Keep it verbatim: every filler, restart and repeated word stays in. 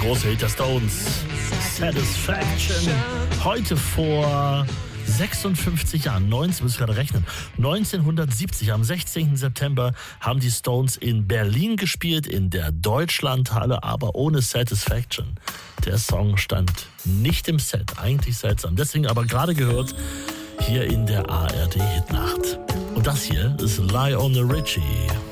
große Hit der Stones, Satisfaction. Heute vor sechsundfünfzig Jahren, neunzehn, muss ich gerade rechnen, neunzehnhundertsiebzig, am sechzehnten September haben die Stones in Berlin gespielt, in der Deutschlandhalle, aber ohne Satisfaction. Der Song stand nicht im Set, eigentlich seltsam. Deswegen aber gerade gehört hier in der A R D Hitnacht. Und das hier ist Lionel Richie.